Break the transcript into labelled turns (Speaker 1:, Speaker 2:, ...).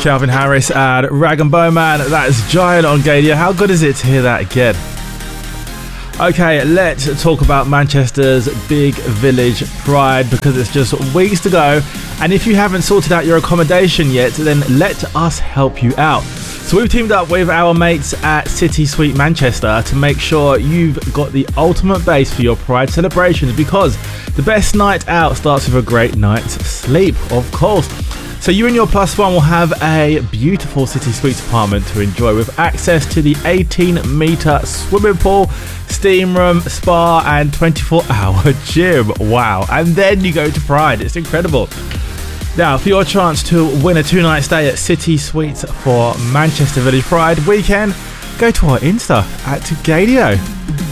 Speaker 1: Calvin Harris and Rag and Bowman. That is Giant on Gadia. How good is it to hear that again? Okay, let's talk about Manchester's Big Village Pride, because it's just weeks to go. And if you haven't sorted out your accommodation yet, then let us help you out. So we've teamed up with our mates at City Suite Manchester to make sure you've got the ultimate base for your Pride celebrations, because the best night out starts with a great night's sleep, of course. So you and your plus one will have a beautiful City Suites apartment to enjoy, with access to the 18-metre swimming pool, steam room, spa and 24-hour gym. Wow. And then you go to Pride. It's incredible. Now, for your chance to win a 2-night stay at City Suites for Manchester Village Pride weekend, go to our Insta at Gadio.